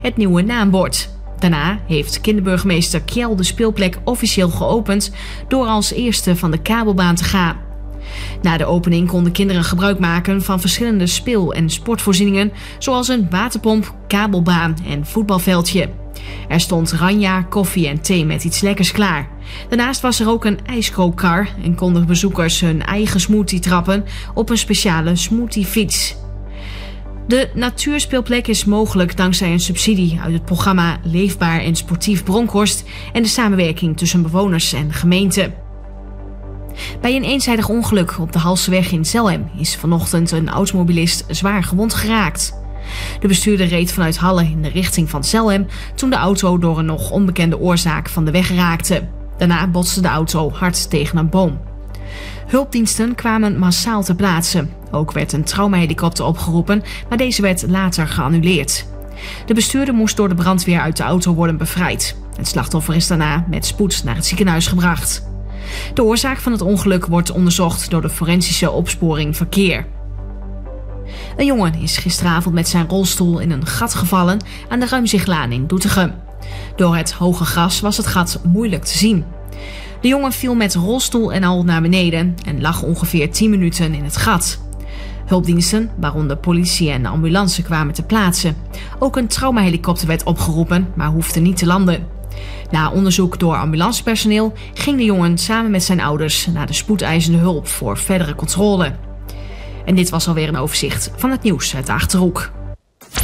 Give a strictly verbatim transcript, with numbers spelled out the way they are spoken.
het nieuwe naambord. Daarna heeft kinderburgemeester Kjell de speelplek officieel geopend door als eerste van de kabelbaan te gaan. Na de opening konden kinderen gebruik maken van verschillende speel- en sportvoorzieningen, zoals een waterpomp, kabelbaan en voetbalveldje. Er stond ranja, koffie en thee met iets lekkers klaar. Daarnaast was er ook een ijskookkar en konden bezoekers hun eigen smoothie trappen op een speciale smoothiefiets. De natuurspeelplek is mogelijk dankzij een subsidie uit het programma Leefbaar en Sportief Bronkhorst en de samenwerking tussen bewoners en gemeente. Bij een eenzijdig ongeluk op de Halseweg in Zelhem is vanochtend een automobilist zwaar gewond geraakt. De bestuurder reed vanuit Halle in de richting van Zelhem toen de auto door een nog onbekende oorzaak van de weg raakte. Daarna botste de auto hard tegen een boom. Hulpdiensten kwamen massaal ter plaatse. Ook werd een traumahelikopter opgeroepen, maar deze werd later geannuleerd. De bestuurder moest door de brandweer uit de auto worden bevrijd. Het slachtoffer is daarna met spoed naar het ziekenhuis gebracht. De oorzaak van het ongeluk wordt onderzocht door de forensische opsporing verkeer. Een jongen is gisteravond met zijn rolstoel in een gat gevallen aan de Ruimzichtlaan in Doetinchem. Door het hoge gras was het gat moeilijk te zien. De jongen viel met rolstoel en al naar beneden en lag ongeveer tien minuten in het gat. Hulpdiensten, waaronder politie en ambulance, kwamen ter plaatse. Ook een traumahelikopter werd opgeroepen, maar hoefde niet te landen. Na onderzoek door ambulancepersoneel ging de jongen samen met zijn ouders naar de spoedeisende hulp voor verdere controle. En dit was alweer een overzicht van het nieuws uit de Achterhoek.